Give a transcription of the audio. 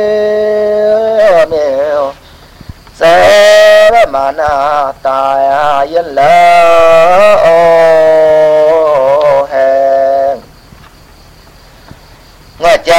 เมียวเสรมานาตายยันแล้วแหงเงาใจ